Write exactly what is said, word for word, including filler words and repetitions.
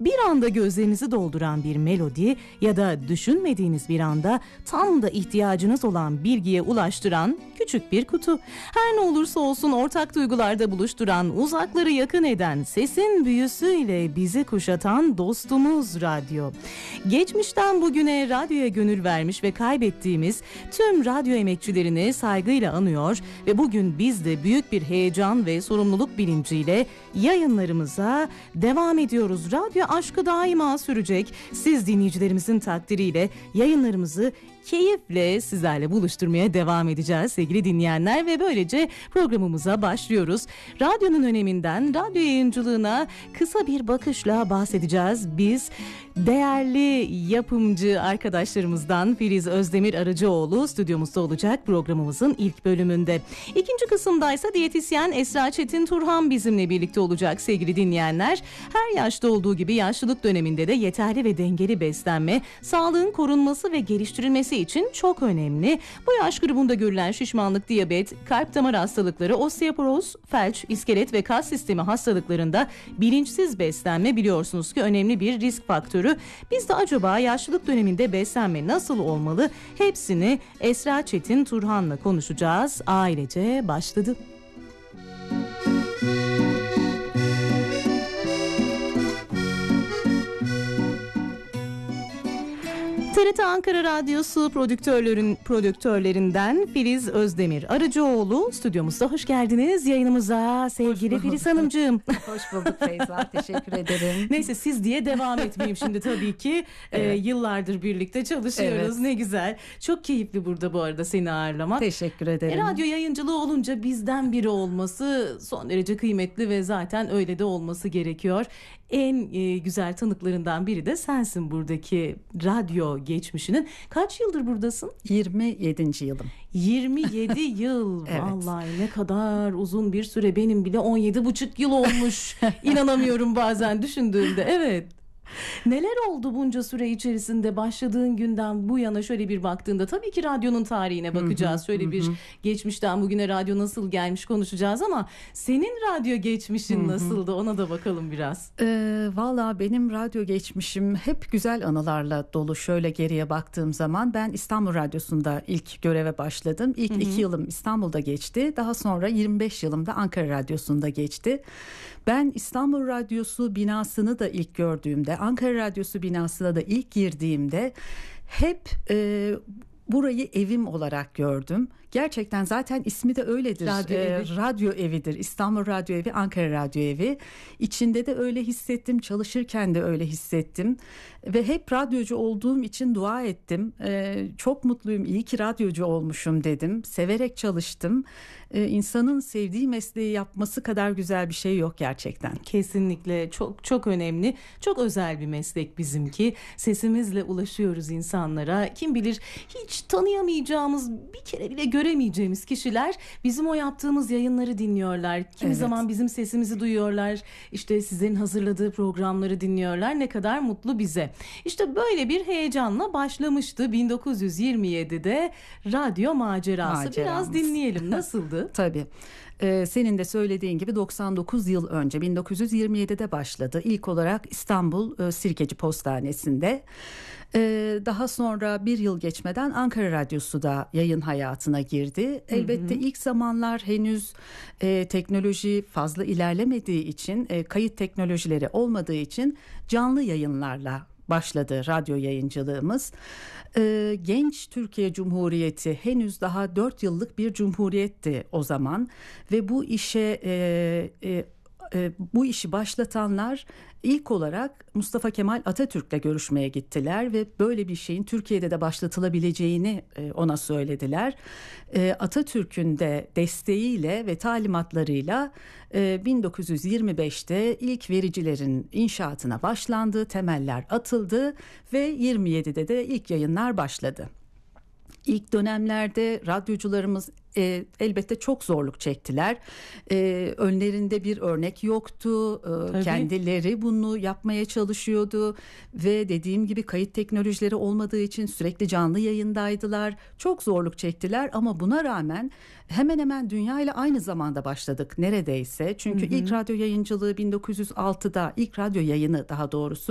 Bir anda gözlerinizi dolduran bir melodi ya da düşünmediğiniz bir anda tam da ihtiyacınız olan bilgiye ulaştıran küçük bir kutu. Her ne olursa olsun ortak duygularda buluşturan, uzakları yakın eden, sesin büyüsüyle bizi kuşatan dostumuz radyo. Geçmişten bugüne radyoya gönül vermiş ve kaybettiğimiz tüm radyo emekçilerini saygıyla anıyor ve bugün biz de büyük bir heyecan ve sorumluluk bilinciyle yayınlarımıza devam ediyoruz. Radyo aşkı daima sürecek. Siz dinleyicilerimizin takdiriyle yayınlarımızı keyifle sizlerle buluşturmaya devam edeceğiz sevgili dinleyenler ve böylece programımıza başlıyoruz. Radyonun öneminden radyo yayıncılığına kısa bir bakışla bahsedeceğiz. Biz değerli yapımcı arkadaşlarımızdan Filiz Özdemir Arıcıoğlu stüdyomuzda olacak programımızın ilk bölümünde. İkinci kısımdaysa diyetisyen Esra Çetin Turhan bizimle birlikte olacak sevgili dinleyenler. Her yaşta olduğu gibi yaşlılık döneminde de yeterli ve dengeli beslenme, sağlığın korunması ve geliştirilmesi için çok önemli. Bu yaş grubunda görülen şişmanlık, diyabet, kalp damar hastalıkları, osteoporoz, felç, iskelet ve kas sistemi hastalıklarında bilinçsiz beslenme biliyorsunuz ki önemli bir risk faktörü. Biz de acaba yaşlılık döneminde beslenme nasıl olmalı? Hepsini Esra Çetin Turhan'la konuşacağız. Ailece başladı. T R T Ankara Radyosu prodüktörlerin prodüktörlerinden Filiz Özdemir Arıcıoğlu stüdyomuzda. Hoş geldiniz yayınımıza sevgili Filiz Hanımcığım. Hoş bulduk Feyza, teşekkür ederim. Neyse siz diye devam etmeyeyim şimdi tabii ki. Evet. Ee, yıllardır birlikte çalışıyoruz, evet. Ne güzel. Çok keyifli burada bu arada seni ağırlamak. Teşekkür ederim. E, radyo yayıncılığı olunca bizden biri olması son derece kıymetli ve zaten öyle de olması gerekiyor. En e, güzel tanıklarından biri de sensin buradaki radyo geçmişinin. Kaç yıldır buradasın? yirmi yedinci yılım. yirmi yedi yıl. Evet. Vallahi ne kadar uzun bir süre. Benim bile on yedi buçuk yıl olmuş. İnanamıyorum bazen düşündüğümde. Evet. Neler oldu bunca süre içerisinde başladığın günden bu yana şöyle bir baktığında? Tabii ki radyonun tarihine bakacağız. Hı hı, şöyle hı. bir geçmişten bugüne radyo nasıl gelmiş konuşacağız ama senin radyo geçmişin hı hı. nasıldı ona da bakalım biraz. Ee, Valla benim radyo geçmişim hep güzel anılarla dolu. Şöyle geriye baktığım zaman ben İstanbul Radyosu'nda ilk göreve başladım. İlk hı hı. iki yılım İstanbul'da geçti. Daha sonra yirmi beş yılım da Ankara Radyosu'nda geçti. Ben İstanbul Radyosu binasını da ilk gördüğümde, Ankara Radyosu binasına da ilk girdiğimde hep e, burayı evim olarak gördüm. Gerçekten zaten ismi de öyledir. Radyo, ee, evi. radyo evidir. İstanbul Radyo Evi, Ankara Radyo Evi. İçinde de öyle hissettim. Çalışırken de öyle hissettim. Ve hep radyocu olduğum için dua ettim. Ee, çok mutluyum. İyi ki radyocu olmuşum dedim. Severek çalıştım. Ee, insanın sevdiği mesleği yapması kadar güzel bir şey yok gerçekten. Kesinlikle çok çok önemli. Çok özel bir meslek bizimki. Sesimizle ulaşıyoruz insanlara. Kim bilir hiç tanıyamayacağımız, bir kere bile göremeyeceğimiz kişiler bizim o yaptığımız yayınları dinliyorlar. Kimi evet. zaman bizim sesimizi duyuyorlar. İşte sizlerin hazırladığı programları dinliyorlar. Ne kadar mutlu bize. İşte böyle bir heyecanla başlamıştı bin dokuz yüz yirmi yedide radyo macerası. Maceramız. Biraz dinleyelim. Nasıldı? Tabii. Ee, senin de söylediğin gibi doksan dokuz yıl önce bin dokuz yüz yirmi yedide başladı. İlk olarak İstanbul e, Sirkeci Postanesi'nde. Ee, daha sonra bir yıl geçmeden Ankara Radyosu da yayın hayatına girdi. Elbette hı hı. ilk zamanlar henüz e, teknoloji fazla ilerlemediği için, e, kayıt teknolojileri olmadığı için canlı yayınlarla başladı radyo yayıncılığımız. Ee, genç Türkiye Cumhuriyeti henüz daha dört yıllık bir cumhuriyetti o zaman ve bu işe e, e, e, bu işi başlatanlar ilk olarak Mustafa Kemal Atatürk'le görüşmeye gittiler ve böyle bir şeyin Türkiye'de de başlatılabileceğini e, ona söylediler. E, Atatürk'ün de desteğiyle ve talimatlarıyla e, bin dokuz yüz yirmi beşte ilk vericilerin inşaatına başlandı, temeller atıldı ve yirmi yedide de ilk yayınlar başladı. İlk dönemlerde radyocularımız e, elbette çok zorluk çektiler. E, önlerinde bir örnek yoktu. E, kendileri bunu yapmaya çalışıyordu ve dediğim gibi kayıt teknolojileri olmadığı için sürekli canlı yayındaydılar. Çok zorluk çektiler ama buna rağmen hemen hemen dünya ile aynı zamanda başladık neredeyse. Çünkü hı hı. ilk radyo yayıncılığı bin dokuz yüz altıda ilk radyo yayını daha doğrusu